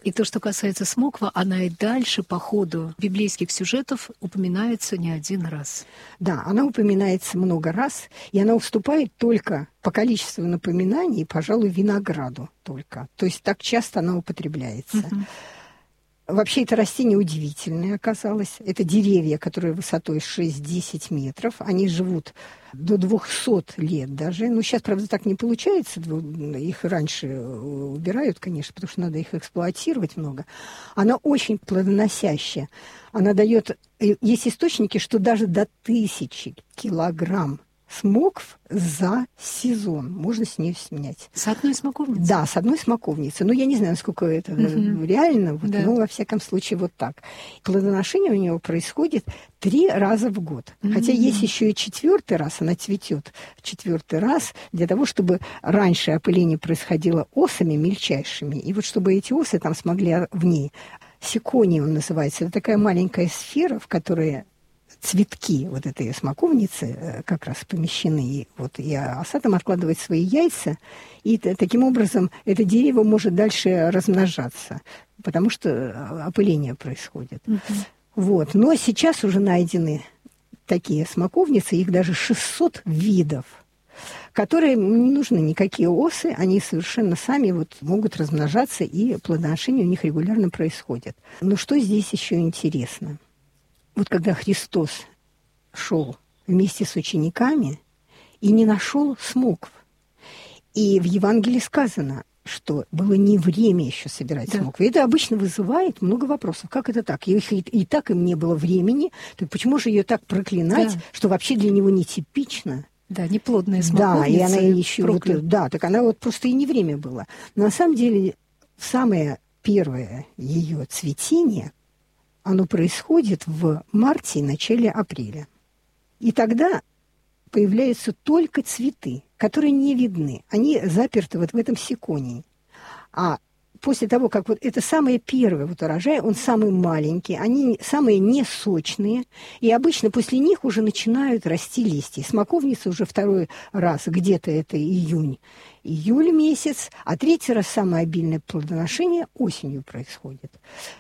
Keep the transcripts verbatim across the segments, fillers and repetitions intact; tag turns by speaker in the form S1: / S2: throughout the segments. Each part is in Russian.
S1: И то, что касается смоквы, она и дальше по ходу библейских сюжетов упоминается не один раз.
S2: Да, она упоминается много раз, и она уступает только по количеству напоминаний, пожалуй, винограду только. То есть так часто она употребляется. Uh-huh. Вообще это растение удивительное оказалось. Это деревья, которые высотой шесть-десять метров. Они живут до двухсот лет даже. Ну, сейчас, правда, так не получается. Их раньше убирают, конечно, потому что надо их эксплуатировать много. Она очень плодоносящая. Она дает... Есть источники, что даже до тысячи килограмм смокв за сезон. Можно с ней снять.
S1: С одной смоковницы?
S2: Да, с одной смоковницы. Ну, я не знаю, насколько это uh-huh. реально, вот, да. но, во всяком случае, вот так. Плодоношение у него происходит три раза в год. Uh-huh. Хотя есть еще и четвертый раз, она цветет в четвертый раз, для того, чтобы раньше опыление происходило осами мельчайшими, и вот чтобы эти осы там смогли в ней... Сиконий он называется. Это такая маленькая сфера, в которой... цветки вот этой смоковницы как раз помещены. И, вот, и оса там откладывает свои яйца, и таким образом это дерево может дальше размножаться, потому что опыление происходит. Uh-huh. Вот. Но сейчас уже найдены такие смоковницы, их даже шестьсот видов, которые не нужны никакие осы, они совершенно сами вот могут размножаться, и плодоношение у них регулярно происходит. Но что здесь еще интересно? Вот когда Христос шел вместе с учениками и не нашел смокв, и в Евангелии сказано, что было не время еще собирать да. смоквы. Это обычно вызывает много вопросов. Как это так? И, и так им не было времени, так почему же ее так проклинать, да. что вообще для него нетипично?
S1: Да, неплодная смоковница.
S2: Да, и она еще вот, да, так она вот просто и не время было. Но на самом деле самое первое ее цветение оно происходит в марте и начале апреля. И тогда появляются только цветы, которые не видны. Они заперты вот в этом сиконии. А после того, как вот это самое первое вот урожай, он самый маленький, они самые несочные, и обычно после них уже начинают расти листья. Смоковница уже второй раз, где-то это июнь, июль месяц, а третий раз самое обильное плодоношение осенью происходит.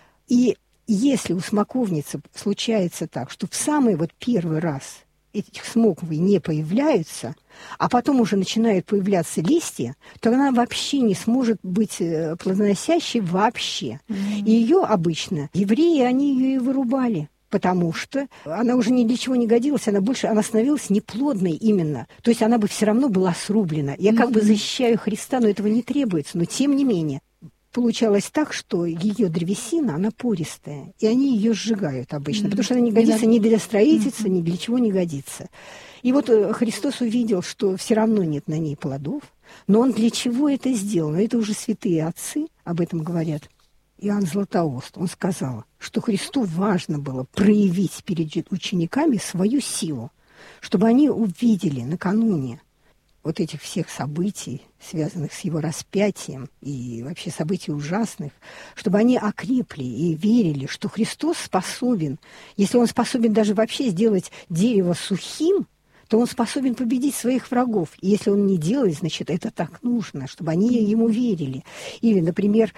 S2: И если у смоковницы случается так, что в самый вот первый раз этих смоквы не появляются, а потом уже начинают появляться листья, то она вообще не сможет быть плодоносящей вообще. Mm-hmm. И ее обычно евреи, они ее и вырубали, потому что она уже ни для чего не годилась, она больше, она становилась неплодной именно. То есть она бы все равно была срублена. Я mm-hmm. как бы защищаю Христа, но этого не требуется, но тем не менее. Получалось так, что ее древесина, она пористая, и они ее сжигают обычно, mm-hmm. потому что она не годится ни для строительства, mm-hmm. ни для чего не годится. И вот Христос увидел, что все равно нет на ней плодов, но он для чего это сделал? Это уже святые отцы об этом говорят. Иоанн Златоуст, он сказал, что Христу важно было проявить перед учениками свою силу, чтобы они увидели накануне вот этих всех событий, связанных с его распятием и вообще событий ужасных, чтобы они окрепли и верили, что Христос способен, если он способен даже вообще сделать дерево сухим, то он способен победить своих врагов. И если он не делает, значит, это так нужно, чтобы они ему верили. Или, например,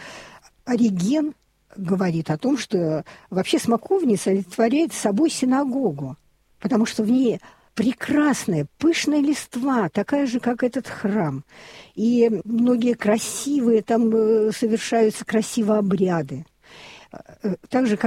S2: Ориген говорит о том, что вообще смоковница олицетворяет собой синагогу, потому что в ней прекрасная, пышная листва, такая же, как этот храм. И многие красивые, там совершаются красивые обряды. Так же, как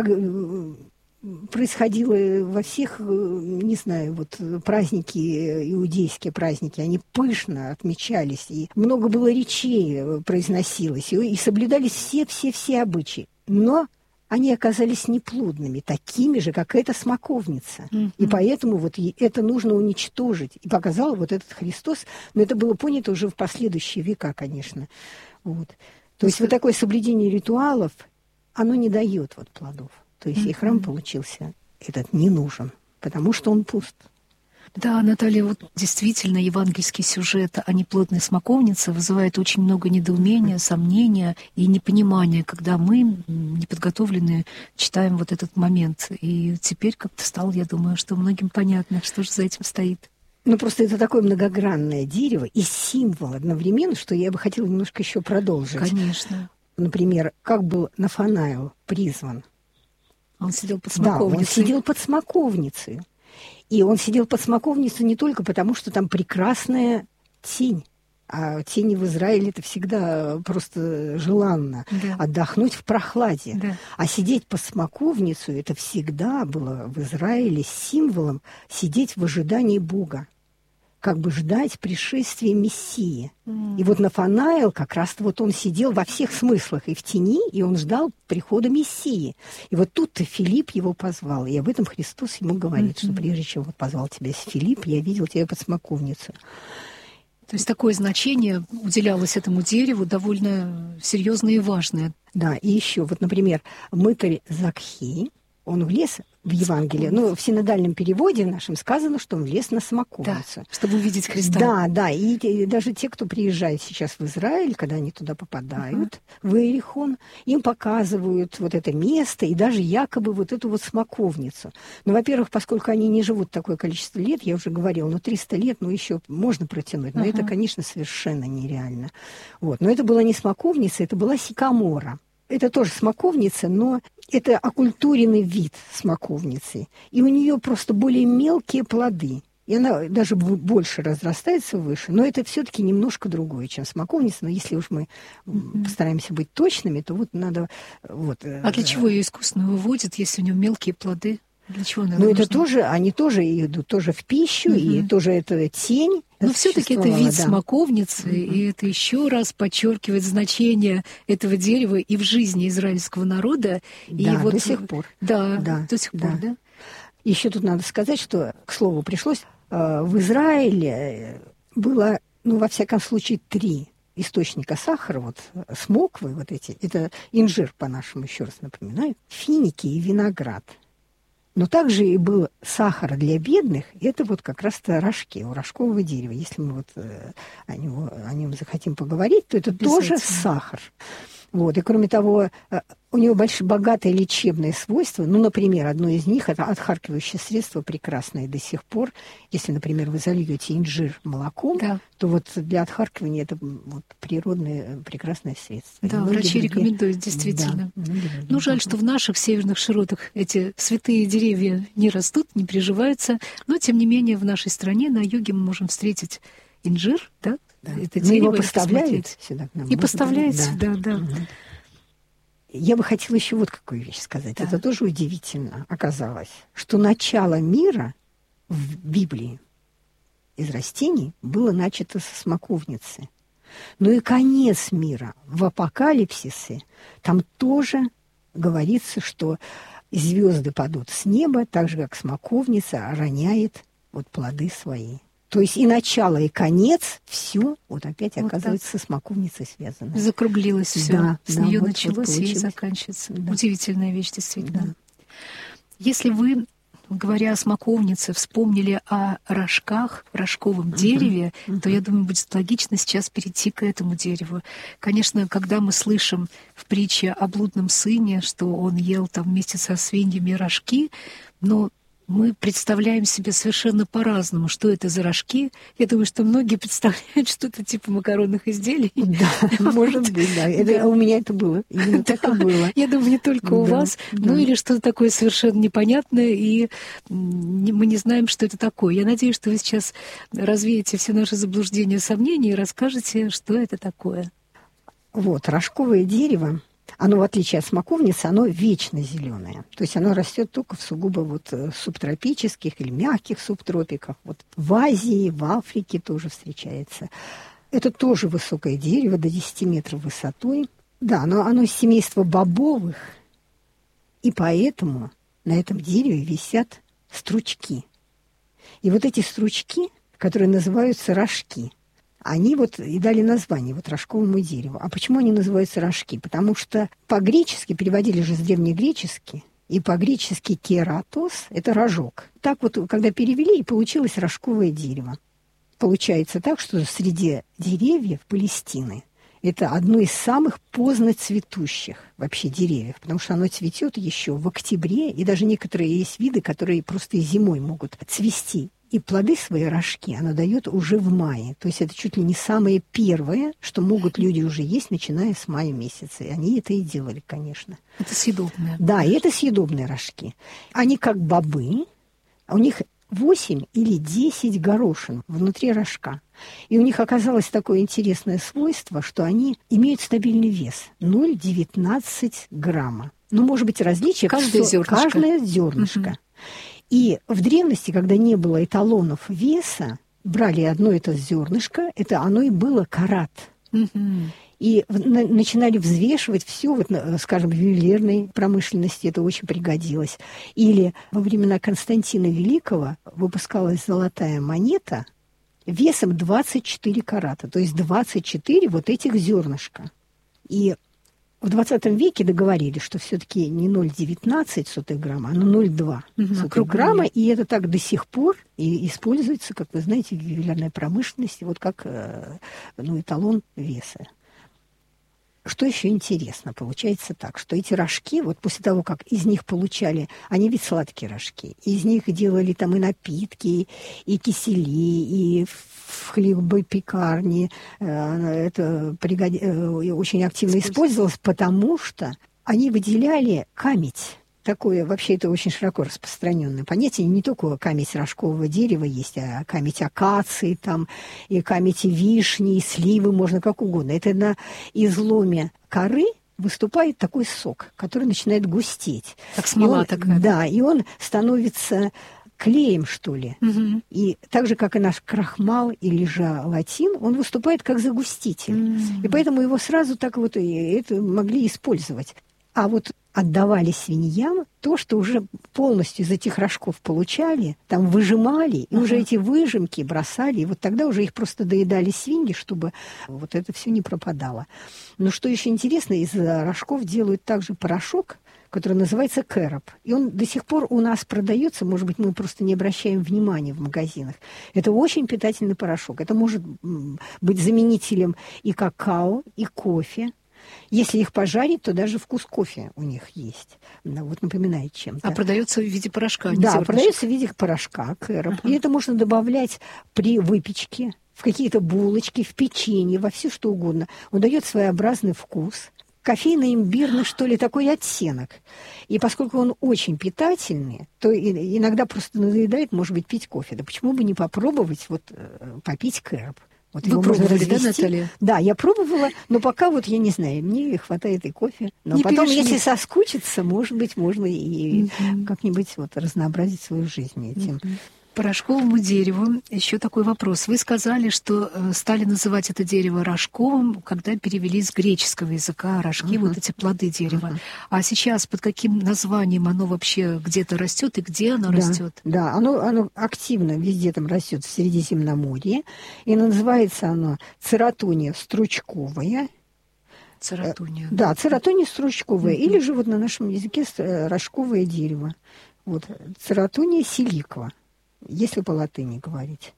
S2: происходило во всех, не знаю, вот праздники, иудейские праздники, они пышно отмечались, и много было речей произносилось, и соблюдались все-все-все обычаи. Но они оказались неплодными, такими же, как эта смоковница. Mm-hmm. И поэтому вот это нужно уничтожить. И показал вот этот Христос. Но это было понято уже в последующие века, конечно. Вот. То есть вот такое соблюдение ритуалов, оно не дает вот плодов. То есть mm-hmm. и храм получился этот не нужен, потому что он пуст.
S1: Да, Наталья, вот действительно евангельский сюжет о неплодной смоковнице вызывает очень много недоумения, сомнения и непонимания, когда мы, неподготовленные, читаем вот этот момент. И теперь как-то стало, я думаю, что многим понятно, что же за этим стоит.
S2: Ну, просто это такое многогранное дерево и символ одновременно, что я бы хотела немножко еще продолжить.
S1: Конечно.
S2: например, как был Нафанаил призван.
S1: Он сидел под смоковницей.
S2: Да, он сидел под смоковницей. И он сидел под смоковницей не только потому, что там прекрасная тень. А тени в Израиле это всегда просто желанно.
S1: Да.
S2: Отдохнуть в прохладе.
S1: Да.
S2: А сидеть под смоковницу это всегда было в Израиле символом сидеть в ожидании Бога. Как бы ждать пришествия Мессии. Mm. И вот Нафанаил как раз вот он сидел во всех смыслах и в тени, и он ждал прихода Мессии. И вот тут-то Филипп его позвал. И об этом Христос ему говорит, mm-hmm. что прежде чем вот позвал тебя Филипп, я видел тебя под смоковницу.
S1: То есть такое значение уделялось этому дереву довольно серьезное и важное.
S2: Да, и еще, вот, например, мытарь Закхей, он влез в Евангелии, ну, в синодальном переводе нашем сказано, что он влез на смоковницу.
S1: Да, чтобы увидеть Христа.
S2: Да, да, и, и даже те, кто приезжает сейчас в Израиль, когда они туда попадают, uh-huh. в Иерихон, им показывают вот это место и даже якобы вот эту вот смоковницу. Но, во-первых, поскольку они не живут такое количество лет, я уже говорила, ну, триста лет, ну, еще можно протянуть, но uh-huh. это, конечно, совершенно нереально. Вот. Но это была не смоковница, это была сикамора. Это тоже смоковница, но это окультуренный вид смоковницы. И у нее просто более мелкие плоды. И она даже больше разрастается выше. Но это все-таки немножко другое, чем смоковница. Но если уж мы mm-hmm. постараемся быть точными, то вот надо... Вот,
S1: а для чего ее искусственно выводят, если у нее мелкие плоды? Для чего она
S2: Ну,
S1: нужна?
S2: это тоже, они тоже идут тоже в пищу, mm-hmm. и тоже это тень.
S1: Но все-таки это вид
S2: да.
S1: смоковницы, mm-hmm. и это еще раз подчеркивает значение этого дерева и в жизни израильского народа.
S2: Да,
S1: и вот,
S2: до сих пор.
S1: Да,
S2: да
S1: до сих
S2: да.
S1: пор, да.
S2: Еще тут надо сказать, что, к слову, пришлось э, в Израиле было, ну, во всяком случае, три источника сахара, вот смоквы, вот эти, это инжир, по-нашему, еще раз напоминаю, финики и виноград. Но также и был сахар для бедных, это вот как раз-то рожки, у рожкового дерева. Если мы вот э, о, него, о нем захотим поговорить, то это тоже сахар. Вот. И кроме того, э, у него большое, богатое лечебное свойство. Ну, например, одно из них – это отхаркивающее средство, прекрасное до сих пор. Если, например, вы зальете инжир молоком, да. то вот для отхаркивания это вот природное прекрасное средство.
S1: Да, врачи другие... рекомендуют, действительно. Да, ну, жаль, что в наших северных широтах эти святые деревья не растут, не приживаются. Но, тем не менее, в нашей стране на юге мы можем встретить инжир, да?
S2: Да.
S1: Это
S2: дерево, его поставляют сюда к нам.
S1: И поставляют сюда, да. да. Угу.
S2: Я бы хотела еще вот какую вещь сказать. Да. Это тоже удивительно оказалось, что начало мира в Библии из растений было начато со смоковницы. Но и конец мира в Апокалипсисе, там тоже говорится, что звезды падут с неба, так же, как смоковница роняет вот плоды свои. То есть и начало, и конец, все вот опять вот оказывается так. Со смоковницей связано.
S1: Закруглилось все. Да, с да, нее вот, началось вот и заканчивается. Да. Удивительная вещь, действительно. Да. Если вы, говоря о смоковнице, вспомнили о рожках, рожковом uh-huh. дереве, uh-huh. то, я думаю, будет логично сейчас перейти к этому дереву. Конечно, когда мы слышим в притче о блудном сыне, что он ел там вместе со свиньями рожки, но мы представляем себе совершенно по-разному, что это за рожки. Я думаю, что многие представляют что-то типа макаронных изделий.
S2: Да, может быть, да. Это, у меня это было. Именно так и было.
S1: Я думаю, не только у вас. Ну или что-то такое совершенно непонятное, и мы не знаем, что это такое. Я надеюсь, что вы сейчас развеете все наши заблуждения, сомнения и расскажете, что это такое.
S2: Вот, рожковое дерево. Оно, в отличие от смоковницы, оно вечно зеленое. То есть оно растет только в сугубо вот субтропических или мягких субтропиках. Вот в Азии, в Африке тоже встречается. Это тоже высокое дерево, до десяти метров высотой. Да, но оно из семейства бобовых. И поэтому на этом дереве висят стручки. И вот эти стручки, которые называются рожки, они вот и дали название вот рожковому дереву. А почему они называются рожки? Потому что по-гречески, переводили же с древнегречески, и по-гречески кератос – это рожок. Так вот, когда перевели, и получилось рожковое дерево. Получается так, что среди деревьев Палестины это одно из самых поздно цветущих вообще деревьев, потому что оно цветет еще в октябре, и даже некоторые есть виды, которые просто и зимой могут цвести. И плоды свои, рожки, она дает уже в мае. То есть это чуть ли не самое первое, что могут люди уже есть, начиная с мая месяца. И они это и делали, конечно.
S1: Это съедобные.
S2: Да, и это съедобные рожки. Они как бобы, у них восемь или десять горошин внутри рожка. И у них оказалось такое интересное свойство, что они имеют стабильный вес ноль целых девятнадцать грамма. Ну, может быть, различие.
S1: Каждое зернышко.
S2: Каждое зернышко. Угу. И в древности, когда не было эталонов веса, брали одно это зернышко, это оно и было карат. Mm-hmm. И на, начинали взвешивать все, вот, скажем, в ювелирной промышленности это очень пригодилось. Или во времена Константина Великого выпускалась золотая монета весом двадцать четыре карата, то есть двадцать четыре вот этих зернышка. И в двадцатом веке договорились, что все-таки не ноль целых девятнадцать сотых грамма, а ноль целых два
S1: угу,
S2: сотых грамма. И это так до сих пор и используется, как вы знаете, в ювелирной промышленности, вот как ну, эталон веса. Что еще интересно, получается так, что эти рожки, вот после того, как из них получали, они ведь сладкие рожки, из них делали там и напитки, и кисели, и в хлебопекарне. Это пригоди... очень активно использовалось, потому что они выделяли камедь. Такое, вообще, это очень широко распространенное понятие. Не только камедь рожкового дерева есть, а камедь акации, там, и камедь вишни, и сливы, можно как угодно. Это на изломе коры выступает такой сок, который начинает густеть.
S1: Как смола
S2: он,
S1: такая.
S2: Да, и он становится клеем, что ли.
S1: Угу. И
S2: так же, как и наш крахмал или желатин, он выступает как загуститель. Угу. И поэтому его сразу так вот и это могли использовать. А вот отдавали свиньям то, что уже полностью из этих рожков получали, там выжимали, и uh-huh. уже эти выжимки бросали, и вот тогда уже их просто доедали свиньи, чтобы вот это все не пропадало. Но что еще интересно, из рожков делают также порошок, который называется кэроп. И он до сих пор у нас продается, может быть, мы просто не обращаем внимания в магазинах. Это очень питательный порошок. Это может быть заменителем и какао, и кофе. Если их пожарить, то даже вкус кофе у них есть. Да, вот напоминает чем-то.
S1: А продается в виде порошка?
S2: Да, зернышек. Продается в виде порошка, кэроп. Uh-huh. И это можно добавлять при выпечке, в какие-то булочки, в печенье, во все что угодно. Он дает своеобразный вкус. Кофейно-имбирный, что ли, такой оттенок. И поскольку он очень питательный, то иногда просто надоедает, может быть, пить кофе. Да почему бы не попробовать вот попить кэроп? Вот
S1: Вы пробовали, да, Наталья?
S2: Да, я пробовала, но пока вот, я не знаю, мне хватает и кофе. Но не потом, перешли. Если соскучиться, может быть, можно и mm-hmm. как-нибудь вот разнообразить свою жизнь этим.
S1: Mm-hmm. Порошковому дереву еще такой вопрос. Вы сказали, что э, стали называть это дерево рожковым, когда перевели с греческого языка рожки, uh-huh. вот эти плоды дерева. Uh-huh. А сейчас под каким названием оно вообще где-то растет и где оно
S2: да,
S1: растет?
S2: Да, оно, оно активно везде там растет в Средиземноморье. И называется оно цератония стручковая.
S1: Цератония.
S2: Да, цератония стручковая. Uh-huh. Или же вот на нашем языке рожковое дерево. Вот, цератония силикова. Если по латыни говорить.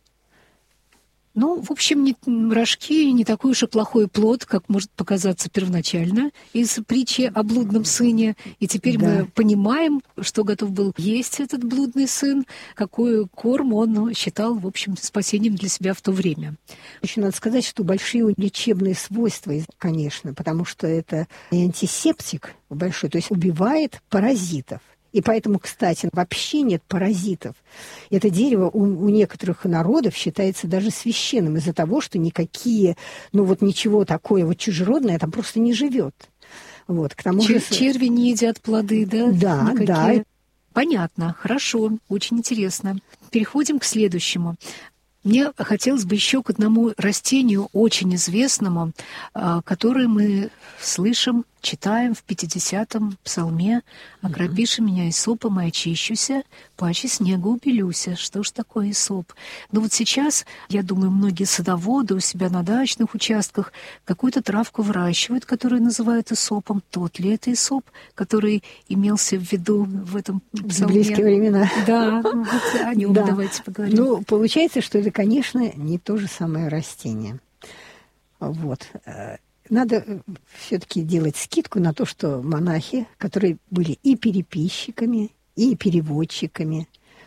S1: Ну, в общем, не, рожки не такой уж и плохой плод, как может показаться первоначально из притчи о блудном сыне. И теперь да. мы понимаем, что готов был есть этот блудный сын, какой корм он считал, в общем, спасением для себя в то время.
S2: Еще надо сказать, что большие лечебные свойства, конечно, потому что это антисептик большой, то есть убивает паразитов. И поэтому, кстати, вообще нет паразитов. Это дерево у, у некоторых народов считается даже священным из-за того, что никакие, ну вот ничего такое вот чужеродное там просто не живет. Вот, к тому
S1: Чер-
S2: же...
S1: Черви не едят плоды, да?
S2: Да,
S1: никакие.
S2: да.
S1: Понятно, хорошо, очень интересно. Переходим к следующему. Мне хотелось бы еще к одному растению, очень известному, которое мы слышим, читаем в пятидесятом псалме: «Окропиши меня исопом, и очищуся, паче снега убелюся». Что ж такое исоп? Но вот сейчас, я думаю, многие садоводы у себя на дачных участках какую-то травку выращивают, которую называют исопом. Тот ли это исоп, который имелся в виду в этом псалме?
S2: В близкие времена.
S1: Да, вот о нем да. давайте поговорим.
S2: Ну, получается, что это, конечно, не то же самое растение. Вот. Надо все-таки делать скидку на то, что монахи, которые были и переписчиками, и переводчиками,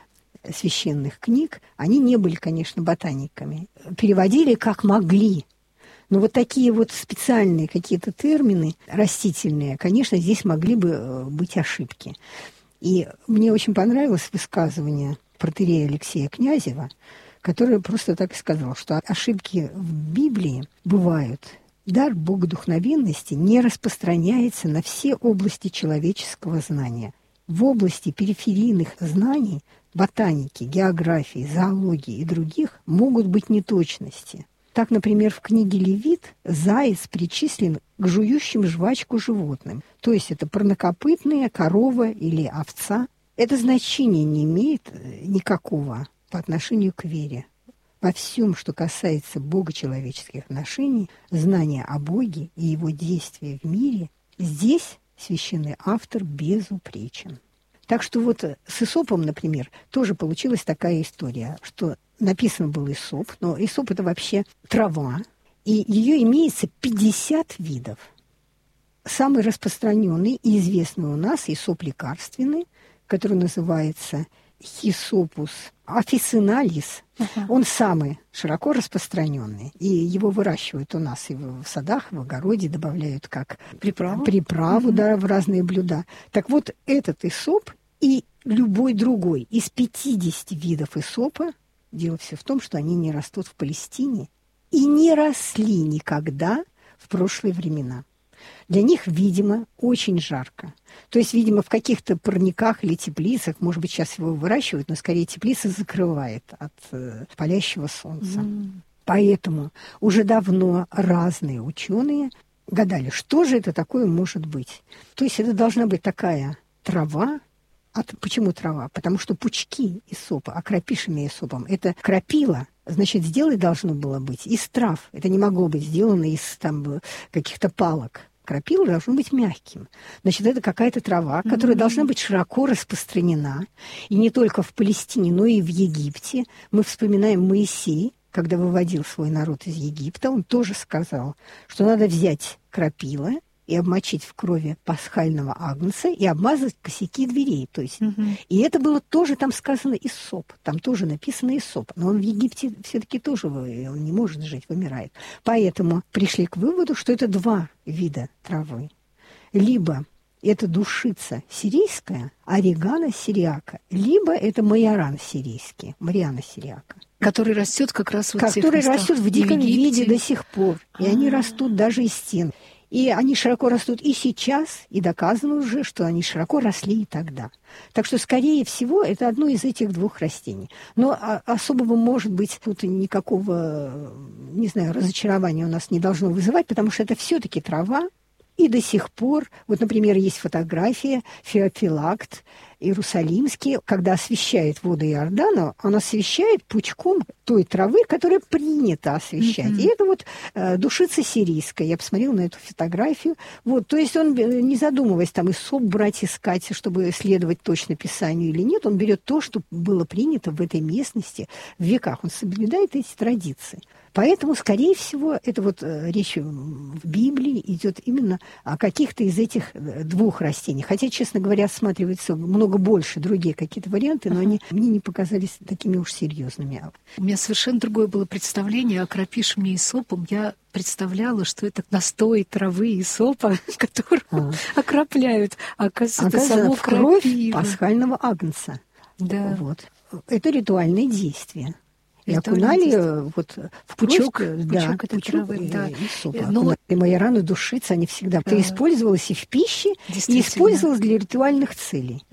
S2: священных книг, они не были, конечно, ботаниками. Переводили как могли. Но вот такие вот специальные какие-то термины растительные, конечно, здесь могли бы быть ошибки. И мне очень понравилось высказывание протоиерея Алексея Князева, который просто так и сказал, что ошибки в Библии бывают. Дар богодухновенности не распространяется на все области человеческого знания. В области периферийных знаний, ботаники, географии, зоологии и других могут быть неточности. Так, например, в книге «Левит» заяц причислен к жующим жвачку животным. То есть это парнокопытная корова или овца. Это значение не имеет никакого по отношению к вере. Во всем, что касается богочеловеческих отношений, знания о Боге и его действия в мире, здесь священный автор безупречен. Так что вот с Исопом, например, тоже получилась такая история, что написан был Исоп, но Исоп – это вообще трава, и ее имеется пятьдесят видов. Самый распространенный и известный у нас Исоп лекарственный, который называется Хисопус официналис, uh-huh. Он самый широко распространенный. И его выращивают у нас и в садах, в огороде, добавляют как приправу, приправу uh-huh. да, в разные блюда. Так вот, этот исоп и любой другой из пятидесяти видов исопа, дело все в том, что они не растут в Палестине и не росли никогда в прошлые времена. Для них, видимо, очень жарко. То есть, видимо, в каких-то парниках или теплицах, может быть, сейчас его выращивают, но скорее теплица закрывает от э, палящего солнца. Mm. Поэтому уже давно разные ученые гадали, что же это такое может быть. То есть это должна быть такая трава. А почему трава? Потому что пучки исопа, окропишенные исопом, это крапила. Значит, сделать должно было быть из трав. Это не могло быть сделано из там, каких-то палок. Крапила должно быть мягким. Значит, это какая-то трава, которая mm-hmm. должна быть широко распространена. И не только в Палестине, но и в Египте. Мы вспоминаем Моисея, когда выводил свой народ из Египта, он тоже сказал, что надо взять крапила и обмочить в крови пасхального агнца и обмазать косяки дверей. То есть, mm-hmm. И это было тоже там сказано исоп. Там тоже написано исоп. Но он в Египте все-таки тоже он не может жить, вымирает. Поэтому пришли к выводу, что это два вида травы. Либо это душица сирийская, орегано сириака, либо это майоран сирийский, мариана сириака.
S1: Который растет как раз вот в тех
S2: Который
S1: местах,
S2: растет в диком
S1: в
S2: виде до сих пор. И
S1: А-а-а.
S2: они растут даже из стен. И они широко растут и сейчас, и доказано уже, что они широко росли и тогда. Так что, скорее всего, это одно из этих двух растений. Но особого, может быть, тут никакого, не знаю, разочарования у нас не должно вызывать, потому что это все-таки трава. И до сих пор, вот, например, есть фотография Феофилакт Иерусалимский, когда освещает воды Иордана, он освещает пучком той травы, которая принято освещать. Mm-hmm. И это вот э, душица сирийская. Я посмотрела на эту фотографию. Вот, то есть он, не задумываясь, там, исоп брать, искать, чтобы следовать точно Писанию или нет, он берет то, что было принято в этой местности в веках. Он соблюдает эти традиции. Поэтому, скорее всего, это вот э, речь в Библии идет именно о каких-то из этих двух растений. Хотя, честно говоря, осматривается много больше другие какие-то варианты, но uh-huh. они мне не показались такими уж серьезными.
S1: У меня совершенно другое было представление о крапишем и исопом. Я представляла, что это настой травы исопа, которую а. окропляют. А оказывается, это само
S2: в кровь
S1: крапива.
S2: Пасхального агнца.
S1: Да.
S2: Вот. Это ритуальное действие. И окунали вот в
S1: пучок,
S2: кровь,
S1: пучок,
S2: да,
S1: этой
S2: пучок
S1: травы,
S2: и,
S1: да.
S2: И сопа.
S1: Но...
S2: И майораны, душицы, они всегда...
S1: Да.
S2: Это использовалось и в пище, и использовалось для ритуальных целей.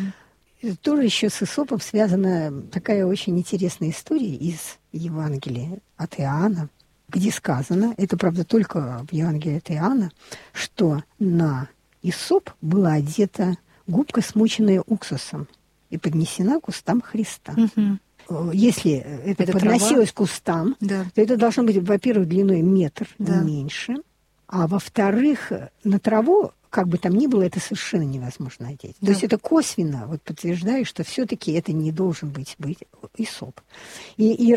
S1: Угу.
S2: Тоже еще с исопом связана такая очень интересная история из Евангелия от Иоанна, где сказано, это, правда, только в Евангелии от Иоанна, что на исоп была одета губка, смоченная уксусом, и поднесена к устам Христа. Угу. Если это, это подносилось трава? К устам, да. то это должно быть, во-первых, длиной метр, да. не меньше, а во-вторых, на траву, как бы там ни было, это совершенно невозможно одеть. Да. То есть это косвенно вот, подтверждает, что все-таки это не должен быть, быть исоп. И, и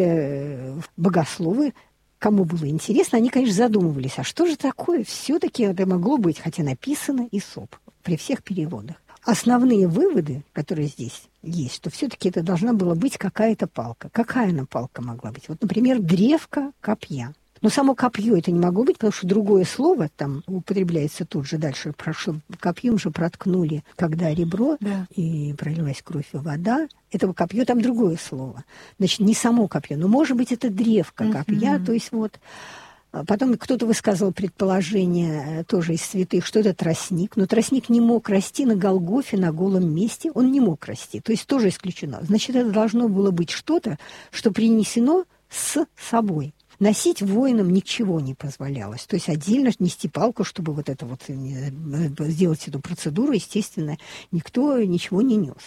S2: разные богословы, кому было интересно, они, конечно, задумывались, а что же такое все-таки это могло быть, хотя написано исоп при всех переводах. основные выводы, которые здесь есть, что все-таки это должна была быть какая-то палка. Какая она палка могла быть? Вот, например, древко копья. Но само копье это не могло быть, потому что другое слово там употребляется тут же дальше. Прошло, копьем же проткнули, когда ребро, да. И пролилась кровь и вода. Это копье там другое слово. Значит, не само копье, но, может быть, это древко uh-huh. копья. То есть вот... Потом кто-то высказывал предположение тоже из святых, что это тростник. Но тростник не мог расти на Голгофе, на голом месте. Он не мог расти. То есть тоже исключено. Значит, это должно было быть что-то, что принесено с собой. Носить воинам ничего не позволялось. То есть отдельно нести палку, чтобы вот это вот сделать эту процедуру, естественно, никто ничего не нес.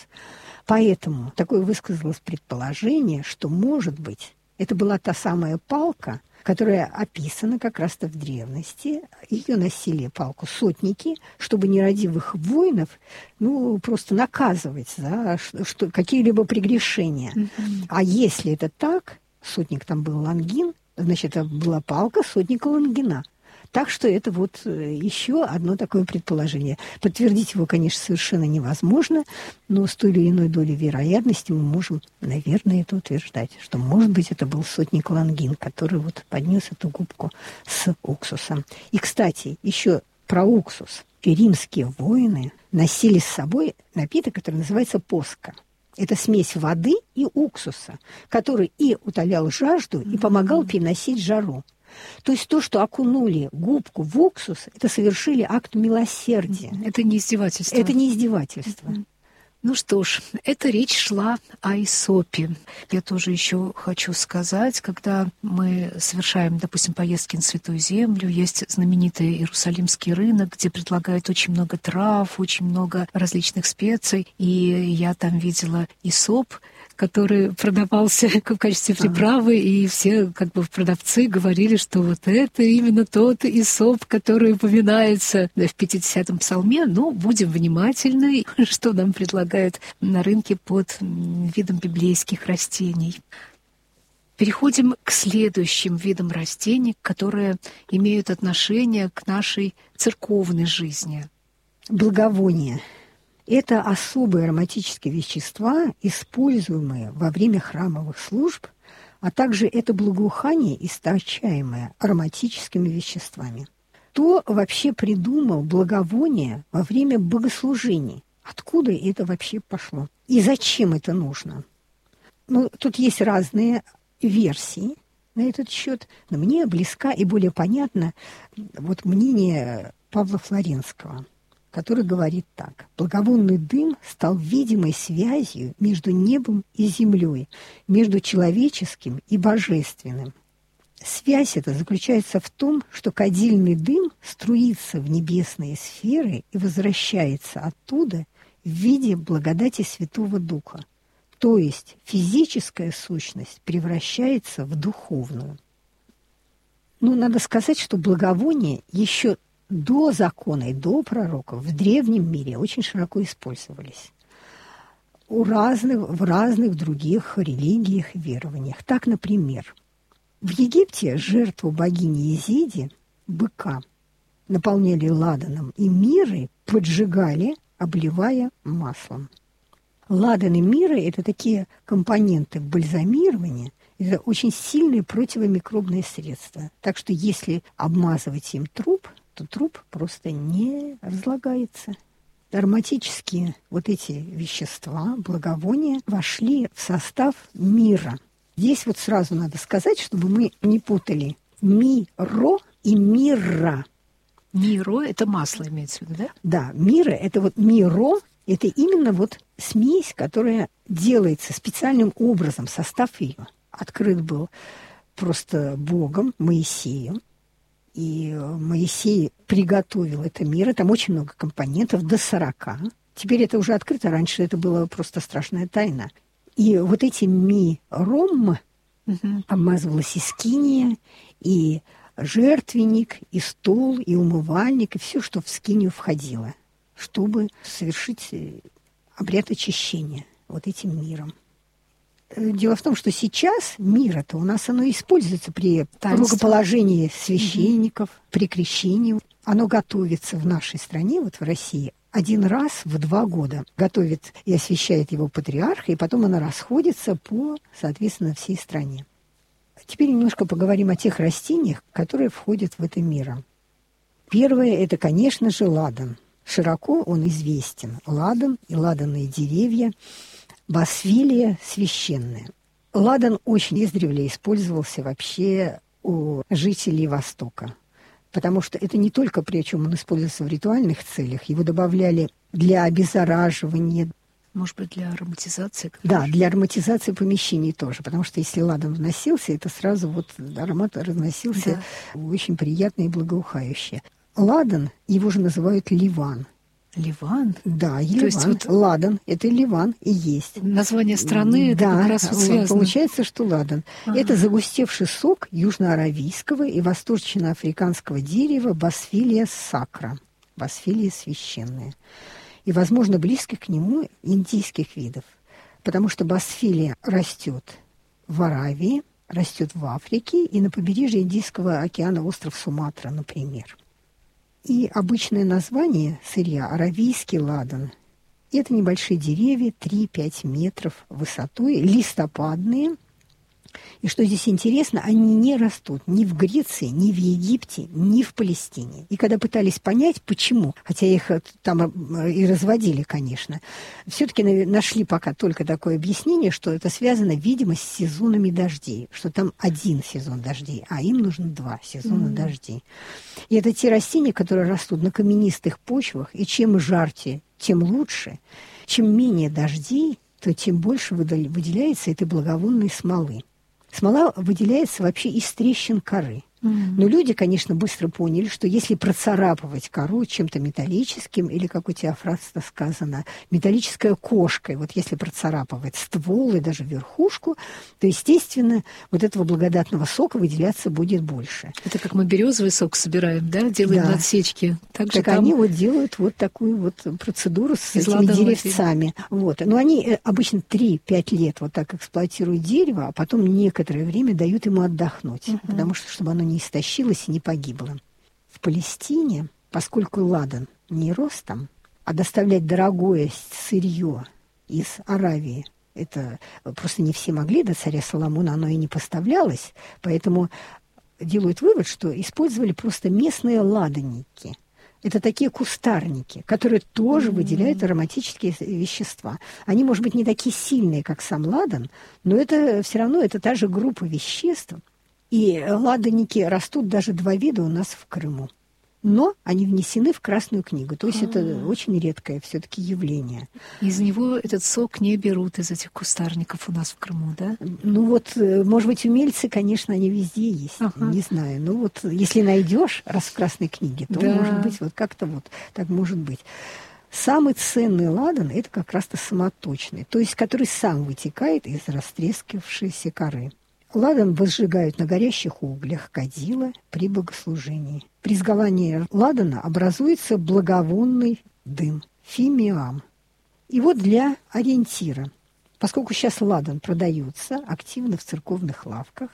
S2: Поэтому такое высказалось предположение, что, может быть, это была та самая палка, которая описана как раз-то в древности. Ее носили палку сотники, чтобы нерадивых воинов ну, просто наказывать за что, какие-либо прегрешения. Mm-hmm. А если это так, сотник там был Лонгин, значит, это была палка сотника Лонгина. Так что это вот еще одно такое предположение. Подтвердить его, конечно, совершенно невозможно, но с той или иной долей вероятности мы можем, наверное, это утверждать, что, может быть, это был сотник Лонгин, который вот поднес эту губку с уксусом. И, кстати, еще про уксус. Римские воины носили с собой напиток, который называется поска. Это смесь воды и уксуса, который и утолял жажду, и помогал переносить жару. То есть то, что окунули губку в уксус, это совершили акт милосердия.
S1: Это не издевательство.
S2: Это не издевательство.
S1: Mm-hmm. Ну что ж, эта речь шла о Исопе. Я тоже еще хочу сказать, когда мы совершаем, допустим, поездки на Святую Землю, есть знаменитый Иерусалимский рынок, где предлагают очень много трав, очень много различных специй. И я там видела Исоп, который продавался в качестве приправы, и все как бы продавцы говорили, что вот это именно тот Исоп, который упоминается в пятидесятом псалме. Ну, будем внимательны, что нам предлагают на рынке под видом библейских растений. Переходим к следующим видам растений, которые имеют отношение к нашей церковной жизни.
S2: Благовония. Это особые ароматические вещества, используемые во время храмовых служб, а также это благоухание, источаемое ароматическими веществами. Кто вообще придумал благовоние во время богослужений? Откуда это вообще пошло? И зачем это нужно? Ну, тут есть разные версии на этот счет, но мне близка и более понятно вот мнение Павла Флоренского, который говорит так. Благовонный дым стал видимой связью между небом и землей, между человеческим и божественным. Связь эта заключается в том, что кадильный дым струится в небесные сферы и возвращается оттуда в виде благодати Святого Духа. То есть физическая сущность превращается в духовную. Ну, надо сказать, что благовония еще до закона и до пророков в древнем мире очень широко использовались у разных, в разных других религиях и верованиях. Так, например, в Египте жертву богини Изиде, быка, наполняли ладаном и миррой, поджигали, обливая маслом. Ладан и мирра – это такие компоненты бальзамирования, это очень сильные противомикробные средства. Так что если обмазывать им труп, то труп просто не разлагается. Ароматические вот эти вещества, благовония, вошли в состав мира. Здесь вот сразу надо сказать, чтобы мы не путали миро и мирра.
S1: Миро – это масло имеется в виду, да?
S2: Да, мира – это вот миро, это именно вот смесь, которая делается специальным образом, состав ее открыт был просто Богом, Моисеем. И Моисей приготовил это миро. Там очень много компонентов, до сорока. Теперь это уже открыто. Раньше это была просто страшная тайна. И вот эти миром угу. обмазывалась и скиния, и жертвенник, и стол, и умывальник, и все, что в скинию входило, чтобы совершить обряд очищения вот этим миром. Дело в том, что сейчас миро-то у нас оно используется при рукоположении священников, mm-hmm. при крещении. Оно готовится в нашей стране, вот в России, один раз в два года готовит и освещает его патриарх, и потом она расходится по, соответственно, всей стране. Теперь немножко поговорим о тех растениях, которые входят в это миро. Первое – это, конечно же, ладан. Широко он известен. Ладан и ладанные деревья, босфилия священная. Ладан очень издревле использовался вообще у жителей Востока. Потому что это не только, причем он использовался в ритуальных целях, его добавляли для обеззараживания.
S1: Может быть, для ароматизации?
S2: Да, для ароматизации помещений тоже, потому что если ладан вносился, это сразу вот аромат разносился, да, очень приятный и благоухающий. Ладан, его же называют ливан.
S1: Ливан?
S2: Да, ливан. Вот ладан – это ливан и есть.
S1: Название страны, да, это как раз вот связано.
S2: Получается, что ладан. Ага. Это загустевший сок южноаравийского и восточноафриканского дерева босфилия сакра, босфилия священная. И, возможно, близких к нему индийских видов. Потому что босфилия растет в Аравии, растет в Африке и на побережье Индийского океана, остров Суматра, например. И обычное название сырья – аравийский ладан. Это небольшие деревья, три-пять метров высотой, листопадные. И что здесь интересно, они не растут ни в Греции, ни в Египте, ни в Палестине. И когда пытались понять, почему, хотя их там и разводили, конечно, все-таки нашли пока только такое объяснение, что это связано, видимо, с сезонами дождей, что там один сезон дождей, а им нужно два сезона mm-hmm. дождей. И это те растения, которые растут на каменистых почвах, и чем жарче, тем лучше. Чем менее дождей, то тем больше выделяется этой благовонной смолы. Смола выделяется вообще из трещин коры. Mm-hmm. Но люди, конечно, быстро поняли, что если процарапывать кору чем-то металлическим, или, как у Теофраста сказано, металлической кошкой, вот если процарапывать ствол и даже верхушку, то, естественно, вот этого благодатного сока выделяться будет больше.
S1: Это как мы березовый сок собираем, да? Делаем да. отсечки. Так,
S2: так
S1: там...
S2: они вот делают вот такую вот процедуру с из этими деревцами. Вот. Но они обычно три-пять лет вот так эксплуатируют дерево, а потом некоторое время дают ему отдохнуть, mm-hmm. потому что, чтобы оно не истощилось и не погибло. В Палестине, поскольку ладан не рос там, а доставлять дорогое сырье из Аравии, это просто не все могли, до царя Соломона оно и не поставлялось, поэтому делают вывод, что использовали просто местные ладанники. Это такие кустарники, которые тоже mm-hmm. выделяют ароматические вещества. Они, может быть, не такие сильные, как сам ладан, но это все равно это та же группа веществ. И ладанники растут даже два вида у нас в Крыму. Но они внесены в Красную книгу. То есть А-а-а. это очень редкое все-таки явление.
S1: Из него этот сок не берут из этих кустарников у нас в Крыму, да?
S2: Ну вот, может быть, умельцы, конечно, они везде есть. Ага. Не знаю. Ну вот, если найдешь раз в Красной книге, то, да. может быть, вот как-то вот так может быть. Самый ценный ладан – это как раз-то самоточный, то есть который сам вытекает из растрескавшейся коры. Ладан возжигают на горящих углях кадила при богослужении. При сгорании ладана образуется благовонный дым – фимиам. И вот для ориентира. Поскольку сейчас ладан продается активно в церковных лавках,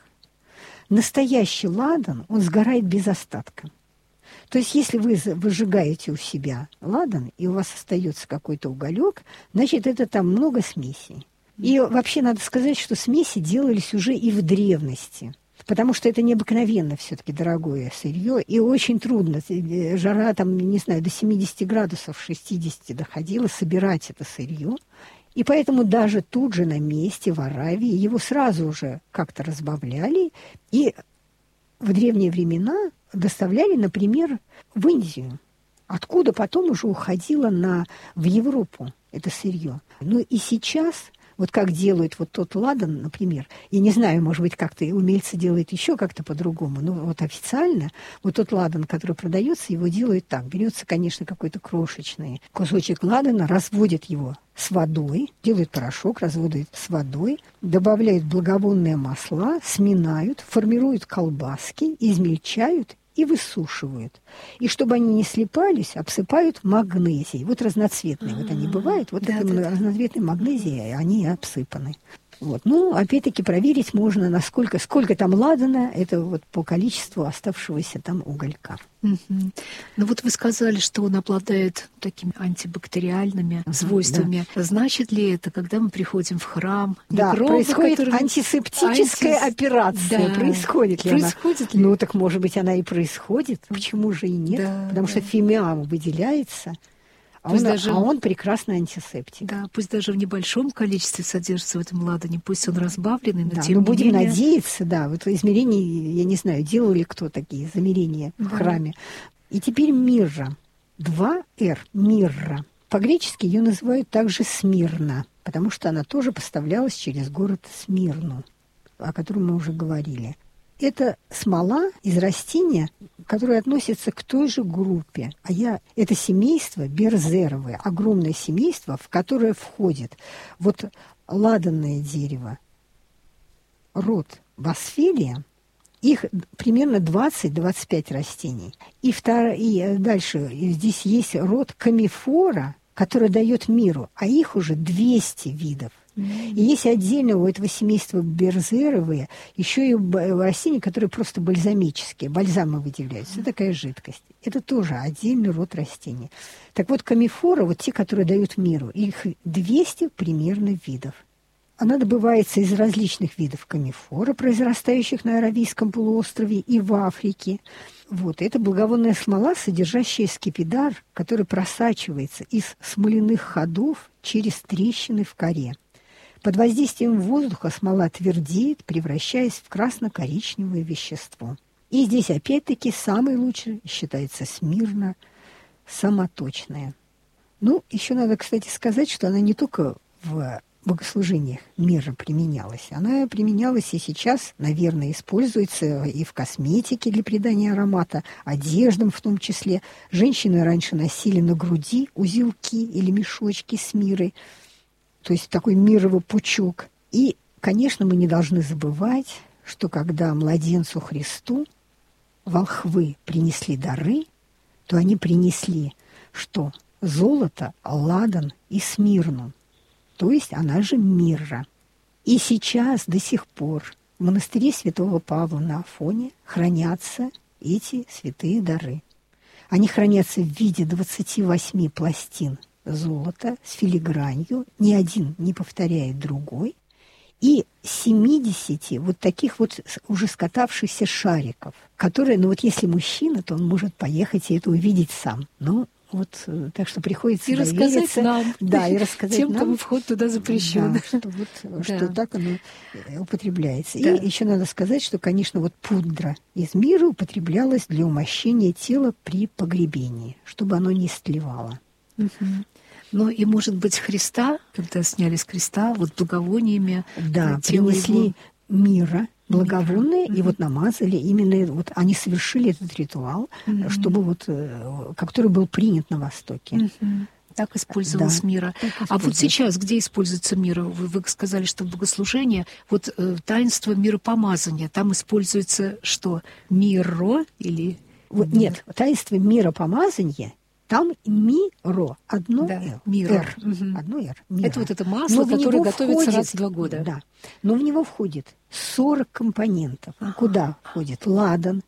S2: настоящий ладан, он сгорает без остатка. То есть если вы выжигаете у себя ладан, и у вас остается какой-то уголек, значит, это там много смесей. И вообще надо сказать, что смеси делались уже и в древности, потому что это необыкновенно все-таки дорогое сырье, и очень трудно. Жара там, не знаю, до семидесяти градусов, шестидесяти доходила, собирать это сырье. И поэтому даже тут же на месте в Аравии его сразу уже как-то разбавляли, и в древние времена доставляли, например, в Индию, откуда потом уже уходило на, в Европу это сырье. Ну и сейчас... Вот как делают вот тот ладан, например, я не знаю, может быть, как-то умельцы делают еще как-то по-другому, но вот официально вот тот ладан, который продается, его делают так. Берется, конечно, какой-то крошечный кусочек ладана, разводят его с водой, делают порошок, разводят с водой, добавляют благовонные масла, сминают, формируют колбаски, измельчают и высушивают. И чтобы они не слипались, обсыпают магнезией. Вот разноцветные А-а-а. вот они бывают, вот да, этой да, разноцветной магнезией они обсыпаны. Вот. Ну, опять-таки, проверить можно, насколько, сколько там ладана, это вот по количеству оставшегося там уголька.
S1: Угу. Ну вот вы сказали, что он обладает такими антибактериальными uh-huh, свойствами. Да. Значит ли это, когда мы приходим в храм,
S2: да,
S1: микробы,
S2: происходит
S1: которые...
S2: антисептическая Анти... операция? Да. Происходит ли
S1: происходит
S2: она?
S1: Ли?
S2: Ну, так, может быть, она и происходит. Почему же и нет? Да, Потому да. что фимиам выделяется. А он, даже, а он прекрасный антисептик.
S1: Да, пусть даже в небольшом количестве содержится в этом ладане, пусть он разбавленный, но
S2: да,
S1: тем
S2: но
S1: не
S2: будем
S1: менее...
S2: надеяться, да, вот измерения, я не знаю, делал ли кто такие замерения да. в храме. И теперь мирра. Два эр, мирра. По-гречески ее называют также Смирна, потому что она тоже поставлялась через город Смирну, о котором мы уже говорили. Это смола из растения, которое относится к той же группе. А я, это семейство берзеровое, огромное семейство, в которое входит вот ладанное дерево, род Босфелия, их примерно двадцать-двадцать пять растений. И, втор... и дальше здесь есть род камифора, который дает миру, а их уже двести видов. И есть отдельно у этого семейства берзеровые еще и растения, которые просто бальзамические, бальзамы выделяются. Это такая жидкость. Это тоже отдельный род растений. Так вот, камифора, вот те, которые дают миру, их двести примерно видов. Она добывается из различных видов камифора, произрастающих на Аравийском полуострове и в Африке. Вот. Это благовонная смола, содержащая скипидар, который просачивается из смоляных ходов через трещины в коре. Под воздействием воздуха смола твердеет, превращаясь в красно-коричневое вещество. И здесь опять-таки самый лучший считается Смирна, самоточная. Ну, еще надо, кстати, сказать, что она не только в богослужениях мира применялась. Она применялась и сейчас, наверное, используется и в косметике для придания аромата, одеждам в том числе. Женщины раньше носили на груди узелки или мешочки с мирой, то есть такой мировый пучок. И, конечно, мы не должны забывать, что когда младенцу Христу волхвы принесли дары, то они принесли что? Золото, ладан и смирну. То есть она же мирра. И сейчас до сих пор в монастыре святого Павла на Афоне хранятся эти святые дары. Они хранятся в виде двадцати восьми пластин золота с филигранью, ни один не повторяет другой, и семидесяти вот таких вот уже скатавшихся шариков, которые, ну вот если мужчина, то он может поехать и это увидеть сам. Ну, вот, так что приходится
S1: и рассказать нам,
S2: да, и рассказать
S1: тем,
S2: нам,
S1: кому вход туда запрещен,
S2: да, что, вот, да. что так оно употребляется.
S1: Да.
S2: И еще надо сказать, что, конечно, вот пудра из мира употреблялась для умощения тела при погребении, чтобы оно не стлевало.
S1: Угу. Ну и, может быть, Христа, когда сняли с креста, вот благовониями
S2: да, принесли
S1: его...
S2: мира, благовонные,
S1: мира.
S2: и угу. вот намазали, именно вот они совершили этот ритуал, угу. чтобы вот, который был принят на Востоке.
S1: Угу. Так использовалась да, мира. А вот сейчас где используется мира? Вы, вы сказали, что в богослужении, вот э, таинство миропомазания, там используется что? Миро или...
S2: Вот, нет, таинство миропомазания, там миро, одно
S1: да,
S2: «р».
S1: Миро.
S2: Угу. Одно «р». Миро.
S1: Это вот это масло, которое готовится
S2: входит,
S1: раз в два года.
S2: Да, но в него входит сорок компонентов. Ага. Куда входит ладан,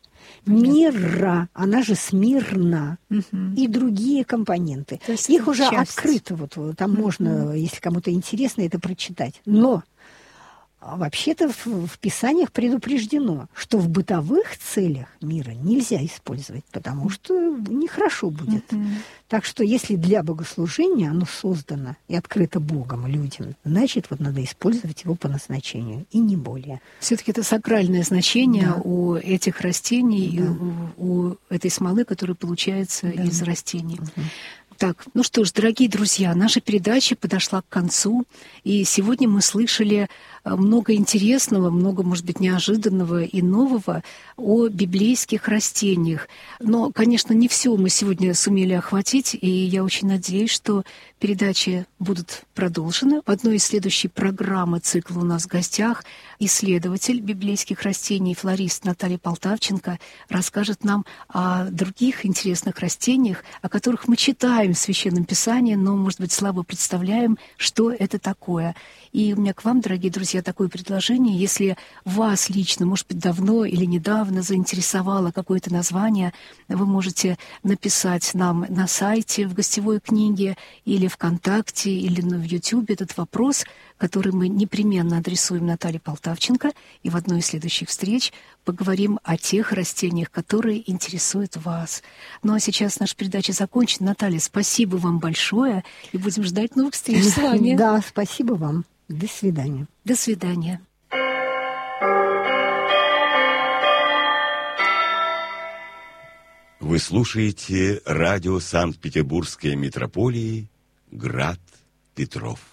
S2: мирра, она же смирна, угу. и другие компоненты. Их уже часть. Открыто, вот, там угу. можно, если кому-то интересно, это прочитать. Но вообще-то в, в Писаниях предупреждено, что в бытовых целях мира нельзя использовать, потому что нехорошо будет. Mm-hmm. Так что если для богослужения оно создано и открыто Богом людям, значит, вот надо использовать его по назначению, и не более.
S1: Все-таки это сакральное значение да. у этих растений, да. и у, у этой смолы, которая получается да. из растений. Mm-hmm. Так, ну что ж, дорогие друзья, наша передача подошла к концу, и сегодня мы слышали много интересного, много, может быть, неожиданного и нового о библейских растениях. Но, конечно, не все мы сегодня сумели охватить, и я очень надеюсь, что передачи будут продолжены. В одной из следующих программы цикла у нас в гостях исследователь библейских растений, флорист Наталья Полтавченко расскажет нам о других интересных растениях, о которых мы читаем читаем в Священном Писании, но, может быть, слабо представляем, что это такое. И у меня к вам, дорогие друзья, такое предложение. Если вас лично, может быть, давно или недавно заинтересовало какое-то название, вы можете написать нам на сайте в гостевой книге или ВКонтакте, или в Ютьюбе этот вопрос, который мы непременно адресуем Наталье Полтавченко, и в одной из следующих встреч поговорим о тех растениях, которые интересуют вас. Ну а сейчас наша передача закончена. Наталья, спасибо вам большое, и будем ждать новых встреч с вами.
S2: Да, спасибо вам. До свидания.
S1: До свидания.
S3: Вы слушаете радио Санкт-Петербургской митрополии «Град Петров».